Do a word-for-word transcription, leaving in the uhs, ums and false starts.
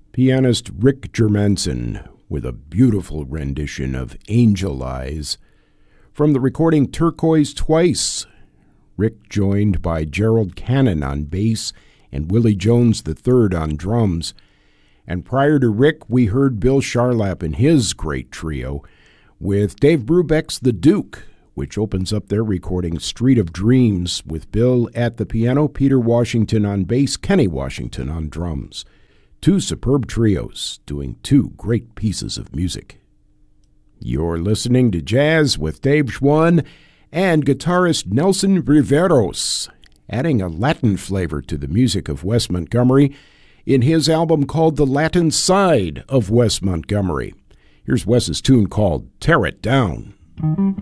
Pianist Rick Germanson with a beautiful rendition of Angel Eyes from the recording Turquoise Twice. Rick joined by Gerald Cannon on bass and Willie Jones the third on drums. And prior to Rick, we heard Bill Charlap and his great trio with Dave Brubeck's The Duke, which opens up their recording Street of Dreams with Bill at the piano, Peter Washington on bass, Kenny Washington on drums. Two superb trios doing two great pieces of music. You're listening to Jazz with Dave Schwann and guitarist Nelson Riveros, adding a Latin flavor to the music of Wes Montgomery in his album called The Latin Side of Wes Montgomery. Here's Wes's tune called Tear It Down.